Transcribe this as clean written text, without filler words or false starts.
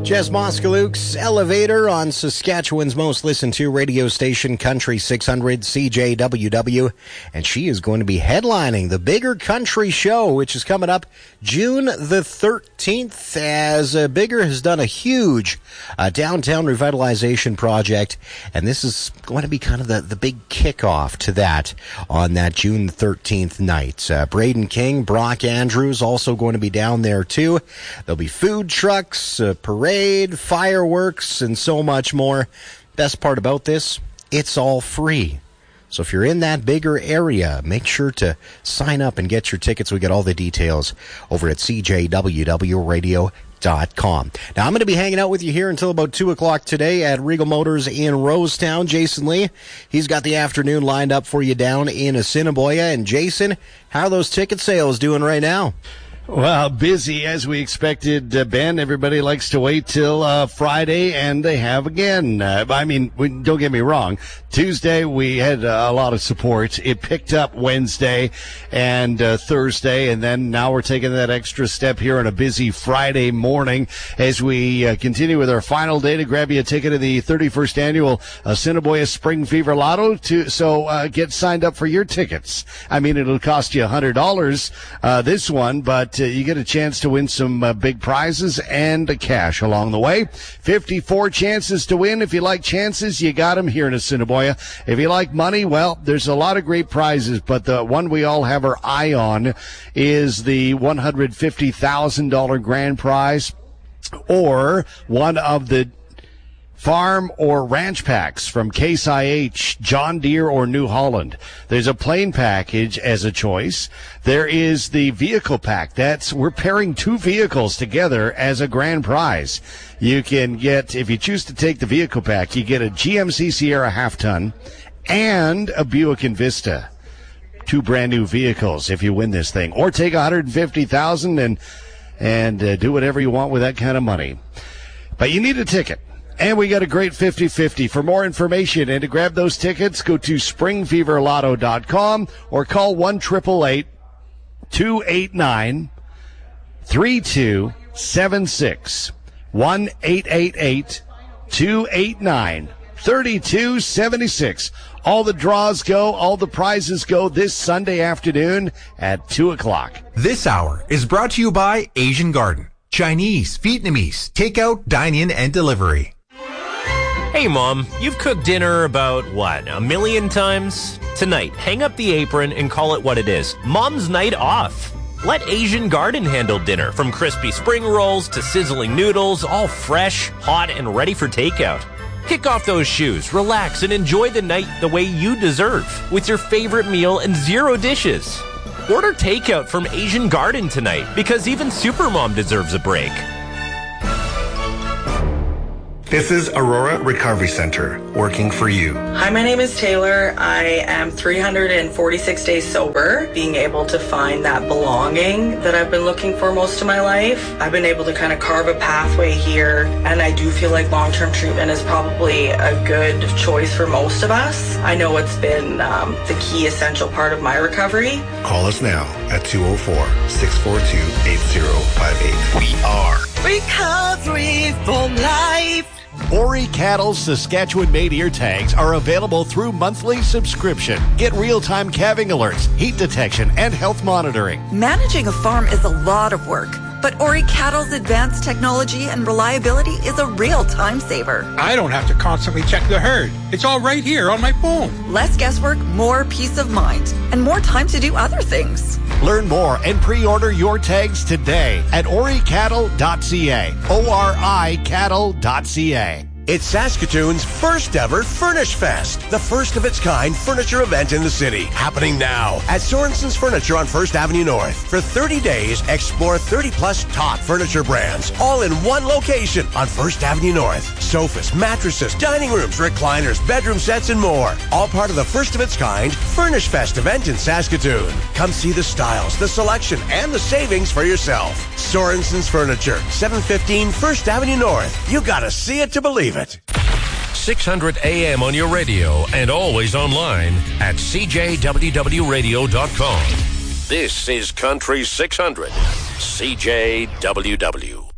Jess Moskaluk's Elevator on Saskatchewan's most listened to radio station, Country 600 CJWW. And she is going to be headlining the Bigger Country Show, which is coming up June the 13th, as Bigger has done a huge downtown revitalization project. And this is going to be kind of the big kickoff to that on that June the 13th night. Braden King, Brock Andrews also going to be down there too. There'll be food trucks, parade, fireworks, and so much more. Best part about this, it's all free. So if you're in that Bigger area, make sure to sign up and get your tickets. We got all the details over at CJWWRadio.com. Now, I'm going to be hanging out with you here until about 2 o'clock today at Regal Motors in Rosetown. Jason Lee, he's got the afternoon lined up for you down in Assiniboia. And Jason, how are those ticket sales doing right now? Well, busy as we expected, Ben. Everybody likes to wait till Friday, and they have again. Don't get me wrong. Tuesday, we had a lot of support. It picked up Wednesday and Thursday, and then now we're taking that extra step here on a busy Friday morning as we continue with our final day to grab you a ticket to the 31st annual Assiniboia Spring Fever Lotto. So get signed up for your tickets. I mean, it'll cost you $100 this one, but you get a chance to win some big prizes and cash along the way. 54 chances to win. If you like chances, you got them here in Assiniboia. If you like money, well, there's a lot of great prizes, but the one we all have our eye on is the $150,000 grand prize, or one of the farm or ranch packs from Case IH, John Deere, or New Holland. There's a plain package as a choice. There is the vehicle pack. We're pairing two vehicles together as a grand prize. You can get, if you choose to take the vehicle pack, you get a GMC Sierra half-ton and a Buick Envista. Two brand new vehicles if you win this thing. Or take $150,000 and do whatever you want with that kind of money. But you need a ticket. And we got a great 50-50. For more information and to grab those tickets, go to springfeverlotto.com or call 1-888-289-3276. 1-888-289-3276. All the draws go, all the prizes go this Sunday afternoon at 2 o'clock. This hour is brought to you by Asian Garden. Chinese, Vietnamese, takeout, dine-in, and delivery. Hey, Mom, you've cooked dinner about, 1 million times? Tonight, hang up the apron and call it what it is. Mom's night off. Let Asian Garden handle dinner, from crispy spring rolls to sizzling noodles, all fresh, hot, and ready for takeout. Kick off those shoes, relax, and enjoy the night the way you deserve, with your favorite meal and 0 dishes. Order takeout from Asian Garden tonight, because even Supermom deserves a break. This is Aurora Recovery Center, working for you. Hi, my name is Taylor. I am 346 days sober, being able to find that belonging that I've been looking for most of my life. I've been able to kind of carve a pathway here, and I do feel like long-term treatment is probably a good choice for most of us. I know it's been the key essential part of my recovery. Call us now at 204-642-8058. We are Recovery for Life. Ori Cattle's Saskatchewan-made ear tags are available through monthly subscription. Get real-time calving alerts, heat detection, and health monitoring. Managing a farm is a lot of work, but Ori Cattle's advanced technology and reliability is a real time saver. I don't have to constantly check the herd. It's all right here on my phone. Less guesswork, more peace of mind, and more time to do other things. Learn more and pre-order your tags today at oricattle.ca. ORI cattle.ca. It's Saskatoon's first ever Furnish Fest, the first of its kind furniture event in the city, happening now at Sorensen's Furniture on First Avenue North. For 30 days, explore 30-plus top furniture brands, all in one location on First Avenue North. Sofas, mattresses, dining rooms, recliners, bedroom sets, and more. All part of the first of its kind Furnish Fest event in Saskatoon. Come see the styles, the selection, and the savings for yourself. Sorensen's Furniture, 715 First Avenue North. You gotta see it to believe it. 600 AM on your radio and always online at CJWWRadio.com. This is Country 600, CJWW.